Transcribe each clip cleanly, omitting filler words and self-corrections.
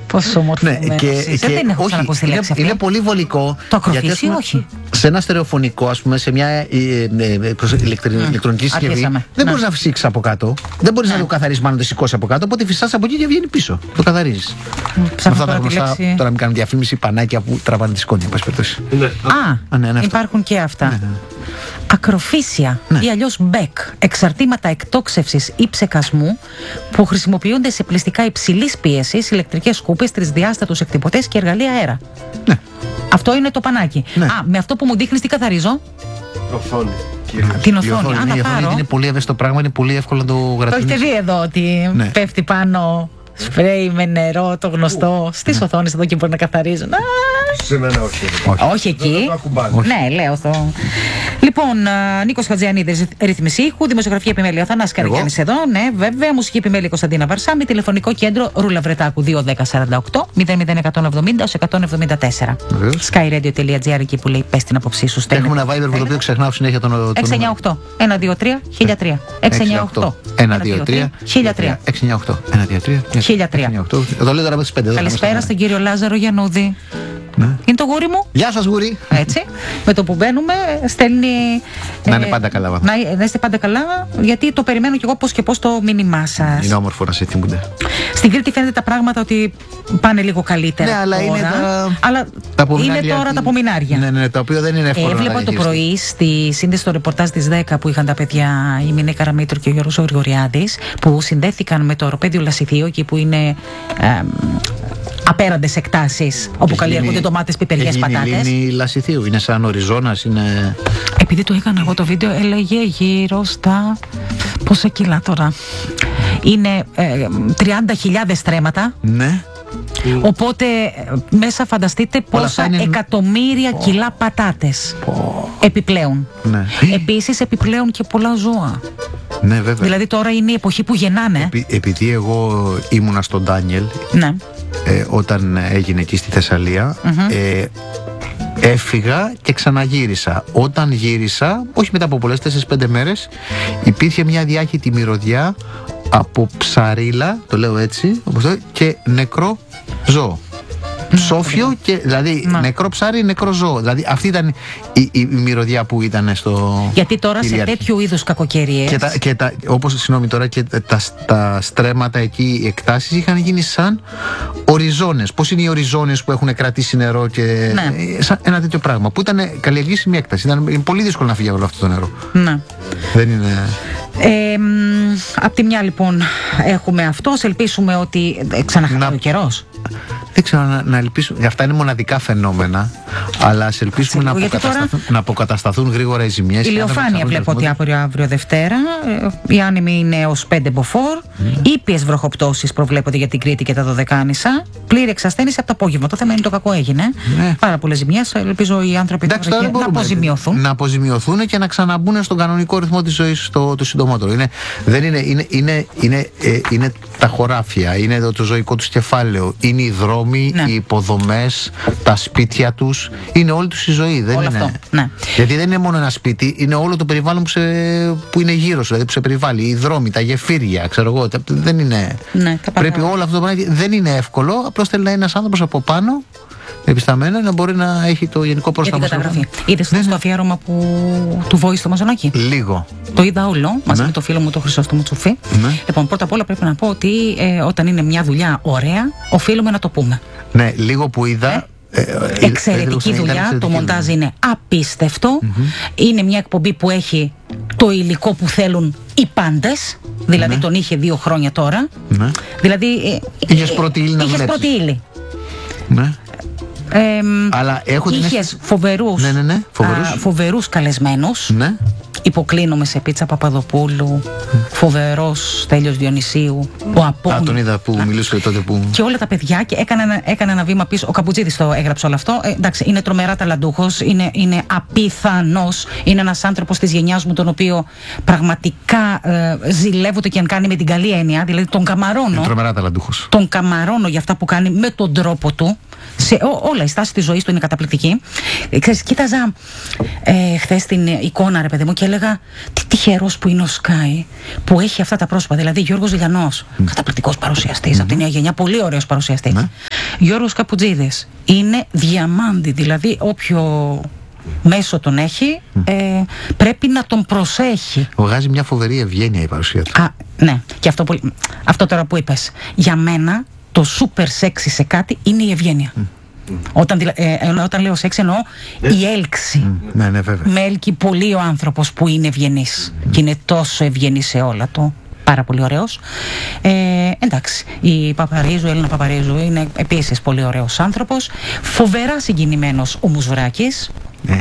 Πόσο όμορφο. Ναι, δεν έχω ξανακούσει τη λέξη αυτή. Είναι πολύ βολικό. Το ακροφύσι, όχι. Σε ένα στερεοφωνικό, ας πούμε, σε μια ηλεκτρονική συσκευή, δεν μπορείς να φυσήξεις από κάτω. Δεν μπορείς να το καθαρίσεις πάνω, να το σηκώσεις από κάτω. Οπότε φυσάς από εκεί και βγαίνει πίσω. Το καθαρίζεις. Αυτά τα γνωστά. Τώρα μην κάνουν διαφήμιση πανάκια που τραβάνε τη σκόνη. Υπάρχουν και αυτά. Ακροφύσια ή αλλιώς μπεκ, εξαρτήματα εκτόξευσης ή ψεκασμού που χρησιμοποιούνται σε πληστικά υψηλής πίεσης, ηλεκτρικές σκούπες, τρισδιάστατους εκτυπωτές και εργαλεία αέρα. Ναι. Αυτό είναι το πανάκι. Με αυτό που μου δείχνεις τι καθαρίζω? Οθόνη. Την οθόνη. Αν η οθόνη είναι πολύ ευαίσθητο πράγμα, είναι πολύ εύκολο να το γρατζουνίσει. Το έχετε δει εδώ ότι πέφτει πάνω σπρέι με νερό, το γνωστό, στις οθόνες εδώ και μπορεί να καθαρίζουν. Σε μένα όχι. Όχι εκεί. Ναι, λέω αυτό. Λοιπόν, Νίκος Χατζιανίδης, ρύθμιση ήχου, δημοσιογραφική επιμέλεια Θανάσης Καραγιάννης εδώ, ναι, βέβαια, μουσική επιμέλεια Κωνσταντίνα Βαρσάμι, τηλεφωνικό κέντρο Ρούλα Βρετάκου 21048 00170 174. Skyradio.gr, εκεί που λέει πες την άποψή σου. Έχουμε ένα Viber που το οποίο ξεχνάω συνέχεια τον 698 123 1003. 698 123 1003. 698 123 1003. Το λέω τώρα με τις 5. Καλησπέρα στον κύριο Λάζαρο Γιαννούδη. Είναι το γούρι μου. Γεια σας γούρι. Έτσι. Με το που μπαίνουμε στέλνει. Να είναι πάντα καλά. Να είστε πάντα καλά, γιατί το περιμένω κι εγώ πώς και πώς το μήνυμά σας. Είναι όμορφο να σε θυμούνται. Στην Κρήτη φαίνεται τα πράγματα ότι πάνε λίγο καλύτερα. Ναι, αλλά τώρα. Είναι τώρα τα απομεινάρια. Ναι, το οποίο δεν είναι εύκολο. Έβλεπα το πρωί στη σύνδεση στο ρεπορτάζ της 10 που είχαν τα παιδιά η Μινέ Καραμήτρου και ο Γιώργος Γρηγοριάδης, που συνδέθηκαν με το οροπέδιο Λασιθείο, εκεί που είναι απέραντες εκτάσεις όπου καλλιεργούνται ντομάτες, πιπεριές, πατάτες. Είναι Λασιθείου, είναι σαν οριζόνας, είναι. Επειδή το έκανα εγώ το βίντεο, έλεγε γύρω στα. Πόσα κιλά τώρα? Είναι 30.000 στρέμματα. Ναι. Οπότε μέσα φανταστείτε πόσα εκατομμύρια κιλά πατάτες επιπλέον. Ναι. Επίσης επιπλέον και πολλά ζώα. Ναι, βέβαια. Δηλαδή τώρα είναι η εποχή που γεννάνε. Επειδή εγώ ήμουνα στον Ντάνιελ, ναι. Όταν έγινε εκεί στη Θεσσαλία, έφυγα και ξαναγύρισα. Όταν γύρισα, όχι μετά από πολλές, 4-5 μέρες, υπήρχε μια διάχυτη μυρωδιά από ψαρίλα, το λέω έτσι, και νεκρό ζώο. Ψόφιο και δηλαδή νεκρό ψάρι, νεκρό ζώο. Δηλαδή αυτή ήταν η μυρωδιά που ήταν στο. Γιατί τώρα σε τέτοιου είδους κακοκαιρίες. Όπως συγγνώμη τώρα, και τα στρέμματα εκεί, οι εκτάσεις είχαν γίνει σαν οριζόνες. Πώς είναι οι οριζόνες που έχουν κρατήσει νερό και. Σαν ένα τέτοιο πράγμα. Που ήταν καλλιεργήσιμη έκταση. Ήταν πολύ δύσκολο να φύγει όλο αυτό το νερό. Ναι. Δεν είναι. Απ' τη μια λοιπόν έχουμε αυτό. Ελπίσουμε ότι ξαναχθεί ο καιρός. Δεν ξέρω να ελπίσουμε. Αυτά είναι μοναδικά φαινόμενα. Αλλά ας ελπίσουμε να αποκατασταθούν γρήγορα οι ζημιές. Η ηλιοφάνεια βλέπω ότι αύριο Δευτέρα. Η άνεμη είναι ως 5 μποφόρ. Ήπιες βροχοπτώσεις προβλέπονται για την Κρήτη και τα Δωδεκάνησα. Πλήρη εξασθένηση από το απόγευμα. Το θέμα είναι το κακό έγινε. Πάρα πολλές ζημιές. Ελπίζω οι άνθρωποι να αποζημιωθούν. Να αποζημιωθούν και να ξαναμπούν στον κανονικό ρυθμό της ζωής το συντομότερο. Είναι τα χωράφια, είναι το ζωικό τους κεφάλαιο, είναι οι δρόμοι, οι υποδομές, τα σπίτια τους, είναι όλη τους η ζωή. Δεν είναι. Αυτό, ναι. Γιατί δεν είναι μόνο ένα σπίτι, είναι όλο το περιβάλλον που είναι γύρω σου, δηλαδή που σε περιβάλλει, οι δρόμοι, τα γεφύρια, ξέρω εγώ. Δεν είναι. Πρέπει όλο αυτό το πράγμα. Δεν είναι εύκολο, απλώς θέλει να είναι ένας άνθρωπος από πάνω, επισταμένα, να μπορεί να έχει το γενικό πρόσταγμα. Είδες το αφιέρωμα που του βόησε το Μαζονάκι? Λίγο. Το είδα όλο μαζί με το φίλο μου τον Χρυσόστομο Τσουφή. Λοιπόν, πρώτα απ' όλα πρέπει να πω ότι όταν είναι μια δουλειά ωραία, οφείλουμε να το πούμε. Ναι, λίγο που είδα. Εξαιρετική δουλειά, το μοντάζ είναι απίστευτο. Είναι μια εκπομπή που έχει το υλικό που θέλουν οι πάντες. Δηλαδή τον είχε 2 χρόνια τώρα. Δηλαδή είχες πρώτη ύλη να δουλέψεις. Είχες πρώτη ύλη. Ναι. Αλλά είχες φοβερούς καλεσμένους. Ναι. Υποκλίνομαι σε Πίτσα Παπαδοπούλου, φοβερός Στέλιος Διονυσίου, ο Απόλλων. Τον είδα που μιλούσε τότε που. Και όλα τα παιδιά και έκανε ένα βήμα πίσω. Ο Καμπουτζίδης το έγραψε όλο αυτό. Εντάξει, είναι τρομερά ταλαντούχος, είναι απίθανος. Είναι ένας άνθρωπος της γενιάς μου, τον οποίο πραγματικά ζηλεύω το και αν κάνει με την καλή έννοια. Δηλαδή τον καμαρώνω. Είναι τρομερά ταλαντούχος. Τον καμαρώνω για αυτά που κάνει με τον τρόπο του. Σε όλα η στάση της ζωής του είναι καταπληκτική. Ξέρεις, κοίταζα χθες την εικόνα, ρε παιδί μου, και έλεγα τι τυχερός που είναι ο Sky που έχει αυτά τα πρόσωπα. Δηλαδή Γιώργος Λιανός, καταπληκτικός παρουσιαστής από τη νέα γενιά, πολύ ωραίος παρουσιαστής. Γιώργος Καπουτζίδης είναι διαμάντη, δηλαδή όποιο μέσο τον έχει πρέπει να τον προσέχει. Βγάζει μια φοβερή ευγένεια η παρουσία του. Ναι, και αυτό τώρα που είπες, για μένα το super sexy σε κάτι είναι η ευγένεια. Όταν λέω σεξ εννοώ η έλξη. Ναι, βέβαια. Με έλκει πολύ ο άνθρωπος που είναι ευγενής και είναι τόσο ευγενής σε όλα του. Πάρα πολύ ωραίος. Εντάξει, η Έλληνα Παπαρίζου είναι επίσης πολύ ωραίος άνθρωπος. Φοβερά συγκινημένος ο Μουσβράκης.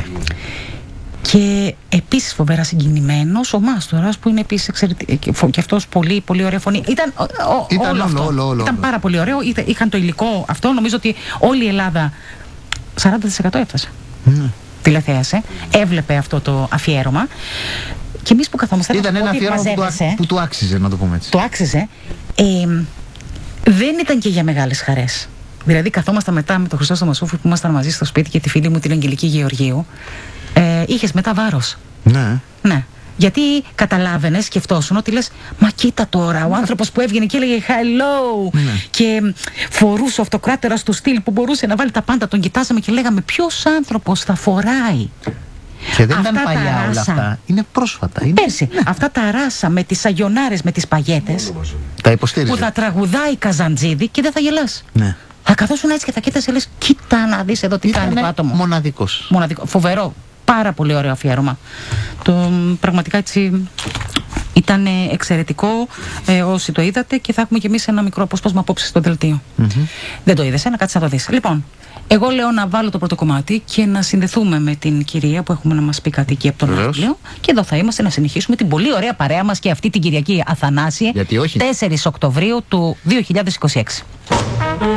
Και επίσης φοβερά συγκινημένος ο Μάστορας, που είναι επίσης εξαιρετικός και αυτός πολύ, πολύ ωραία φωνή. Ήταν όλο. Ήταν πάρα πολύ ωραίο. Είχαν το υλικό αυτό. Νομίζω ότι όλη η Ελλάδα 40% έφτασε. Τηλεθέασε. Έβλεπε αυτό το αφιέρωμα. Και εμείς που καθόμαστε. Ήταν ένα αφιέρωμα που του άξιζε, να το πούμε έτσι. Του άξιζε. Δεν ήταν και για μεγάλες χαρές. Δηλαδή, καθόμασταν μετά με τον Χριστό Στομασούφη που ήμασταν μαζί στο σπίτι και τη φίλη μου την Αγγελική Γεωργίου. Είχες μετά βάρος. Ναι. Γιατί καταλάβαινες, σκεφτόσουν ότι λες, μα κοίτα τώρα, ο άνθρωπος που έβγαινε και έλεγε hello και φορούσε αυτοκράτερα στο στυλ που μπορούσε να βάλει τα πάντα, τον κοιτάζαμε και λέγαμε ποιος άνθρωπος θα φοράει. Και δεν ήταν παλιά όλα αυτά. Είναι πρόσφατα. Πέρσι. Αυτά τα ράσα με τις αγιονάρες, με τις παγέτες. Τα υποστήριζε. Που θα τραγουδάει Καζαντζίδη και δεν θα γελάς. Ναι. Θα καθόσουν έτσι και θα κοίτασαι, λες, κοίτα να δεις εδώ τι κάνει το άτομο. Μοναδικός. Φοβερό. Πάρα πολύ ωραίο αφιέρωμα. Πραγματικά έτσι ήταν εξαιρετικό. Όσοι το είδατε, και θα έχουμε κι εμείς ένα μικρό απόσπασμα απόψε στο δελτίο. Δεν το είδες, να κάτσεις να το δεις. Λοιπόν, εγώ λέω να βάλω το πρώτο κομμάτι και να συνδεθούμε με την κυρία που έχουμε να μας πει κάτι εκεί από τον Άθλιο. Και εδώ θα είμαστε να συνεχίσουμε την πολύ ωραία παρέα μας και αυτή την Κυριακή Αθανάση, 4 Οκτωβρίου του 2026.